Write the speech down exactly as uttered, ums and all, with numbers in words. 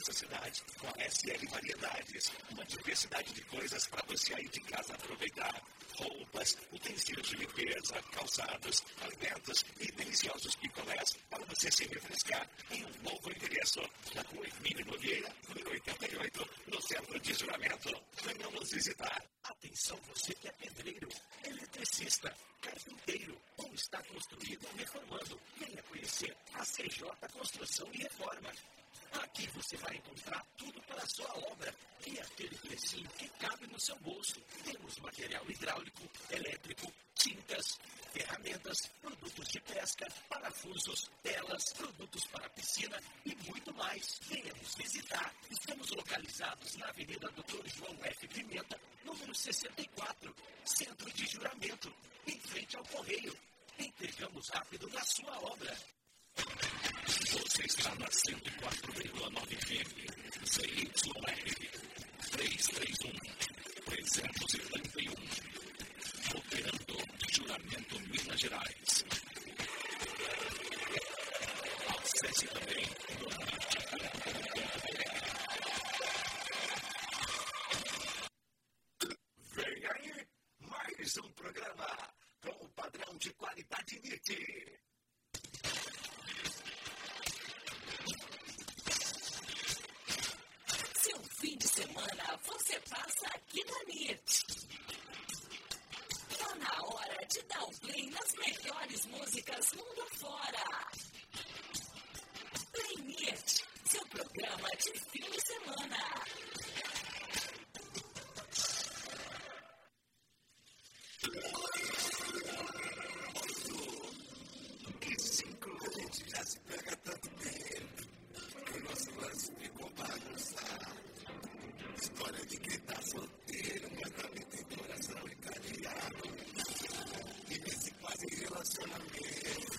nossa cidade com a S L Variedades. Uma diversidade de coisas para você aí de casa aproveitar. Roupas, utensílios de limpeza, calçados, alimentos e deliciosos picolés para você se refrescar em um novo endereço. Na rua Emílio Nogueira, número oitenta e oito, no centro de Juramento. Venham nos visitar. Atenção você que é pedreiro, eletricista, carpinteiro ou está construindo ou reformando. Venha conhecer a C J Construção e Reforma. Aqui você vai encontrar tudo para a sua obra e aquele precinho que cabe no seu bolso. Temos material hidráulico, elétrico, tintas, ferramentas, produtos de pesca, parafusos, telas, produtos para piscina e muito mais. Venha nos visitar. Estamos localizados na Avenida doutor João F. Pimenta, número sessenta e quatro, Centro de Juramento, em frente ao Correio. Entregamos rápido na sua obra. Você está na cento e quatro vírgula nove F M, C Y R, trezentos e trinta e um, trezentos e trinta e um, operando de Juramento, Minas Gerais. Acesse também vem aí mais um programa com o padrão de qualidade N I T. Seu fim de semana você passa aqui na N I T. Tá na hora de dar um play nas melhores músicas mundo fora. Play N I T, seu programa de fim de semana. Que cinco, a gente já se pega tanto tempo. O nosso lance